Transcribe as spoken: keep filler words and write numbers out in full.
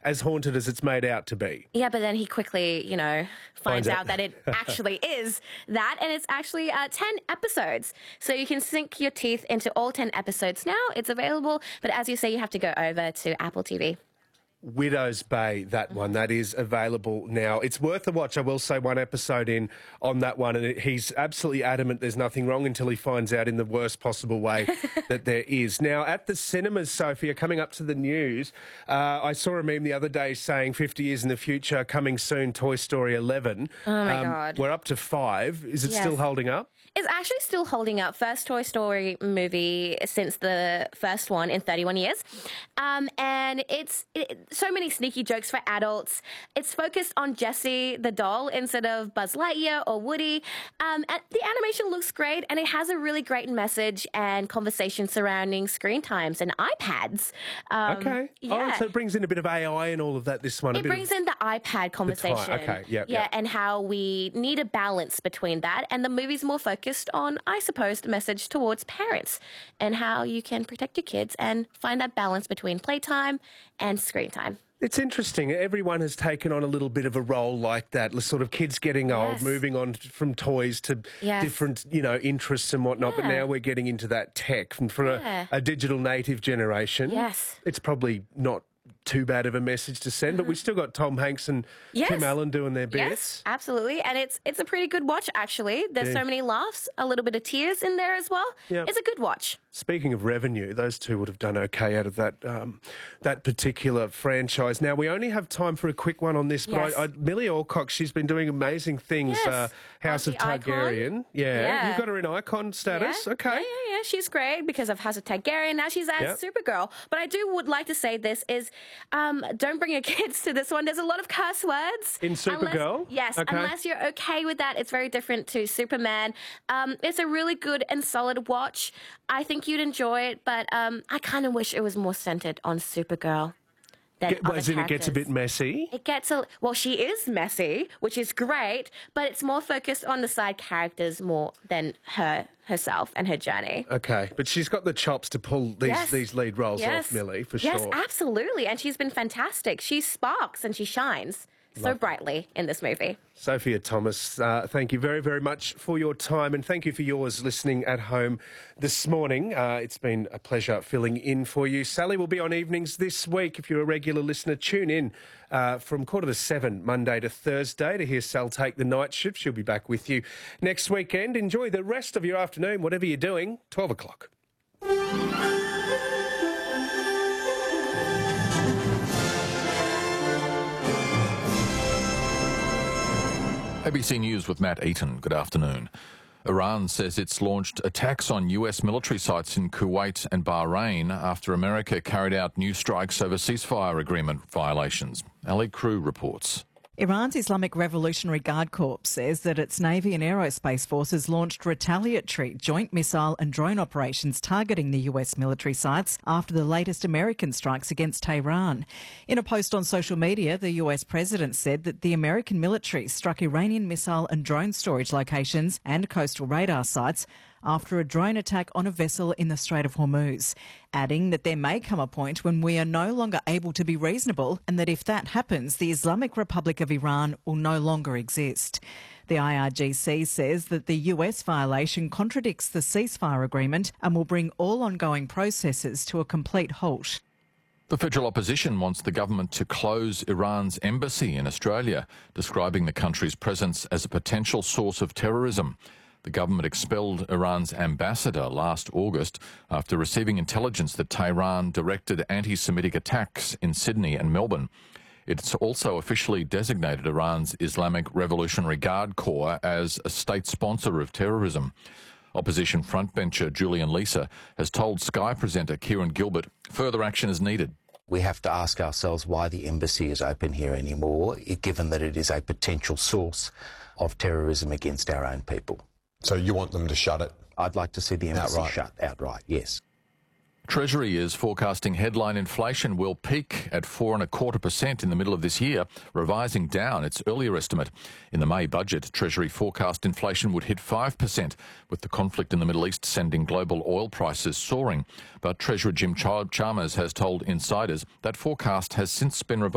as haunted as it's made out to be. Yeah, but then he quickly, you know, finds, Finds out out. that it actually is that, and it's actually uh, ten episodes. So you can sink your teeth into all ten episodes now. It's available, but as you say, you have to go over to Apple T V. Widow's Bay, that one, that is available now. It's worth a watch. I will say one episode in on that one, and he's absolutely adamant there's nothing wrong until he finds out in the worst possible way that there is. Now, at the cinemas, Sophia, coming up to the news, uh, I saw a meme the other day saying fifty years in the future, coming soon, Toy Story eleven. Oh, my um, God. We're up to five. Is it Yes. still holding up? It's actually still holding up. First Toy Story movie since the first one in thirty-one years. Um, and it's it, so many sneaky jokes for adults. It's focused on Jessie the doll instead of Buzz Lightyear or Woody. Um, and the animation looks great, and it has a really great message and conversation surrounding screen times and iPads. Um, Okay. Yeah. Oh, so it brings in a bit of A I and all of that, this one. a It bit brings of, in the iPad conversation. okay, yep, yeah, yep. and how we need a balance between that. And the movie's more focused on, I suppose, the message towards parents and how you can protect your kids and find that balance between playtime and screen time. It's interesting. Everyone has taken on a little bit of a role like that, sort of kids getting old, Yes. moving on from toys to Yes. different, you know, interests and whatnot. But Yeah. now we're getting into that tech. And for Yeah. a, a digital native generation, Yes. it's probably not too bad of a message to send. But we've still got Tom Hanks and Yes. Tim Allen doing their bits. Yes, absolutely. And it's it's a pretty good watch, actually. There's Yeah. so many laughs, a little bit of tears in there as well. Yep. It's a good watch. Speaking of revenue, those two would have done okay out of that um, that particular franchise. Now, we only have time for a quick one on this, but Yes. I, I, Millie Alcock, she's been doing amazing things. Yes. Uh, House of Aussie icon. Targaryen. Yeah. Yeah. You've got her in icon status. Yeah. Okay. Yeah, yeah, yeah. She's great because of House of Targaryen. Now she's as Yep. Supergirl. But I do would like to say this is um, don't bring your kids to this one. There's a lot of curse words. In Supergirl? Unless, yes, Okay. unless you're okay with that. It's very different to Superman. Um, it's a really good and solid watch. I think you'd enjoy it, but um, I kind of wish it was more centered on Supergirl. Than Get, other as in it gets a bit characters. messy. It gets a well. She is messy, which is great, but it's more focused on the side characters more than her herself and her journey. Okay, but she's got the chops to pull these Yes. these lead roles Yes. off, Millie, for Yes, sure. absolutely, and she's been fantastic. She sparks and she shines so brightly in this movie. Sophia Thomas, uh, thank you very, very much for your time, and thank you for yours listening at home this morning. Uh, it's been a pleasure filling in for you. Sally will be on evenings this week. If you're a regular listener, tune in uh, from quarter to seven, Monday to Thursday, to hear Sal take the night shift. She'll be back with you next weekend. Enjoy the rest of your afternoon, whatever you're doing. twelve o'clock. A B C News with Matt Eaton. Good afternoon. Iran says it's launched attacks on U S military sites in Kuwait and Bahrain after America carried out new strikes over ceasefire agreement violations. Ali Crew reports. Iran's Islamic Revolutionary Guard Corps says that its Navy and Aerospace forces launched retaliatory joint missile and drone operations targeting the U S military sites after the latest American strikes against Tehran. In a post on social media, the U S president said that the American military struck Iranian missile and drone storage locations and coastal radar sites after a drone attack on a vessel in the Strait of Hormuz, adding that there may come a point when we are no longer able to be reasonable and that if that happens, the Islamic Republic of Iran will no longer exist. The I R G C says that the U S violation contradicts the ceasefire agreement and will bring all ongoing processes to a complete halt. The federal opposition wants the government to close Iran's embassy in Australia, describing the country's presence as a potential source of terrorism. The government expelled Iran's ambassador last August after receiving intelligence that Tehran directed anti-Semitic attacks in Sydney and Melbourne. It's also officially designated Iran's Islamic Revolutionary Guard Corps as a state sponsor of terrorism. Opposition frontbencher Julian Leeser has told Sky presenter Kieran Gilbert further action is needed. We have to ask ourselves why the embassy is open here anymore, given that it is a potential source of terrorism against our own people. So you want them to shut it? I'd like to see the embassy Outright. shut outright, yes. Treasury is forecasting headline inflation will peak at four and a quarter percent in the middle of this year, revising down its earlier estimate. In the May budget, Treasury forecast inflation would hit five percent, with the conflict in the Middle East sending global oil prices soaring. But Treasurer Jim Chalmers has told insiders that forecast has since been revised.